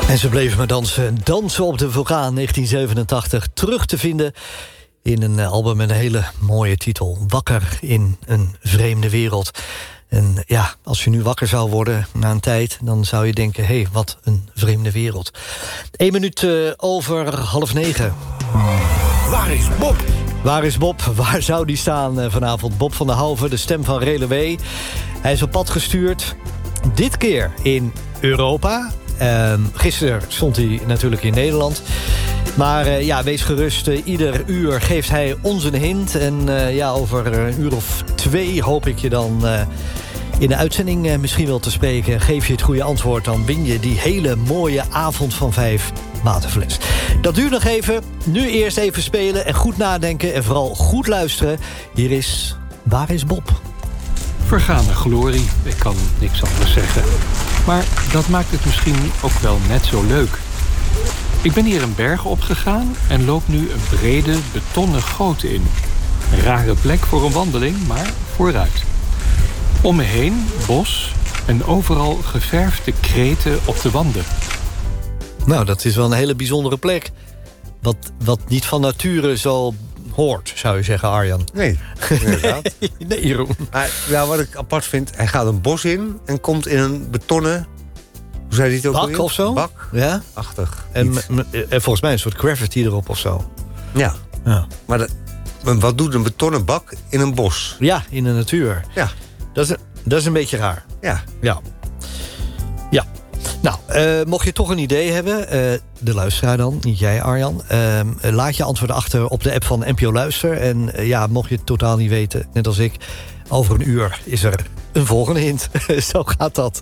En ze bleven maar dansen. Dansen op de vulkaan 1987. Terug te vinden in een album met een hele mooie titel. Wakker in een vreemde wereld. En ja, als je nu wakker zou worden na een tijd, dan zou je denken, hé, wat een vreemde wereld. 1 minuut over 8:30. Waar is Bob? Waar is Bob? Waar zou die staan vanavond? Bob van der Houven, de stem van Relewee. Hij is op pad gestuurd. Dit keer in Europa. Gisteren stond hij natuurlijk in Nederland. Maar ja, wees gerust. Ieder uur geeft hij ons een hint. En ja, over een uur of 2 hoop ik je dan in de uitzending misschien wel te spreken. Geef je het goede antwoord, dan win je die hele mooie avond van 5 waterfles. Dat duurt nog even. Nu eerst even spelen en goed nadenken. En vooral goed luisteren. Hier is Waar is Bob? Vergane glorie, ik kan niks anders zeggen. Maar dat maakt het misschien ook wel net zo leuk. Ik ben hier een berg opgegaan en loop nu een brede betonnen goot in. Een rare plek voor een wandeling, maar vooruit. Om me heen bos en overal geverfde kreten op de wanden. Nou, dat is wel een hele bijzondere plek. Wat niet van nature zo hoort, zou je zeggen, Arjan. Nee, inderdaad. Nee, Jeroen. Maar, ja, wat ik apart vind, hij gaat een bos in en komt in een betonnen... Hoe zei hij het ook Bak alweer? of zo? Bak? Ja. Achtig. En volgens mij een soort graffiti erop of zo. Ja. Ja, Maar wat doet een betonnen bak in een bos? ja, in de natuur. Ja. Dat is een beetje raar. Ja. Ja. Ja. Nou, mocht je toch een idee hebben, de luisteraar dan, niet jij Arjan, laat je antwoord achter op de app van NPO Luister. En ja, mocht je het totaal niet weten, net als ik, over een uur is er een volgende hint. Zo gaat dat.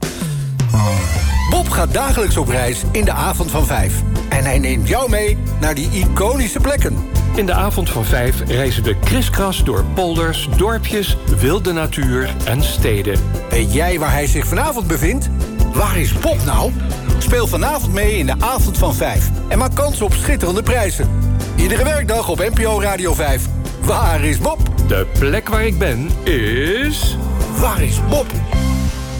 Bob gaat dagelijks op reis in de avond van 5. En hij neemt jou mee naar die iconische plekken. In de avond van 5 reizen we kriskras door polders, dorpjes, wilde natuur en steden. Weet jij waar hij zich vanavond bevindt? Waar is Bob nou? Speel vanavond mee in de avond van 5. En maak kans op schitterende prijzen. Iedere werkdag op NPO Radio 5. Waar is Bob? De plek waar ik ben is... Waar is Bob?